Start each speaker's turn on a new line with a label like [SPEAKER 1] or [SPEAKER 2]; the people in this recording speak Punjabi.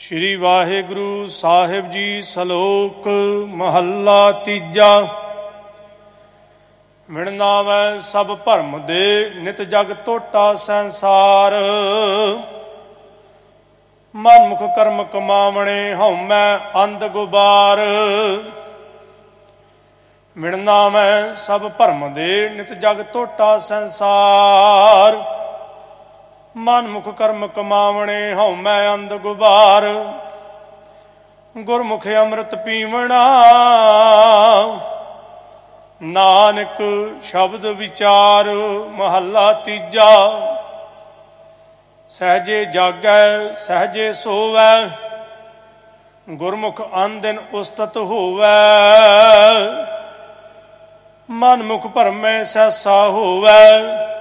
[SPEAKER 1] ਸ਼੍ਰੀ ਵਾਹਿਗੁਰੂ ਸਾਹਿਬ ਜੀ। ਸਲੋਕ ਮਹੱਲਾ ਤੀਜਾ। ਵਿਣ ਨਾਵੈ ਸਭ ਭਰਮ ਦੇ, ਨਿਤ ਜਗ ਟੋਟਾ ਸੰਸਾਰ। ਮਨ ਮੁਖ ਕਰਮ ਕਮਾਵਣੇ, ਹਉਮੈ ਅੰਧ ਗੁਬਾਰ। ਵਿਣ ਨਾਵੈ ਸਭ ਭਰਮ ਦੇ, ਨਿਤ ਜਗ ਟੋਟਾ ਸੰਸਾਰ। ਮਨ ਮੁਖ ਕਰਮ ਕਮਾਵਣੇ, ਹਉਮੈ ਅੰਧ ਗੁਬਾਰ। ਗੁਰਮੁਖ ਅੰਮ੍ਰਿਤ ਪੀਵਣਾ, ਨਾਨਕ ਸ਼ਬਦ ਵਿਚਾਰ। ਮਹੱਲਾ ਤੀਜਾ। ਸਹਜੇ ਜਾਗੈ ਸਹਜੇ ਸੋਵੈ, ਗੁਰਮੁਖ ਅਨਦਿਨ ਉਸਤਤ ਹੋਵੈ। ਮਨ ਮੁਖ ਭਰਮੈ ਸਹਿਸਾ ਹੋਵੈ,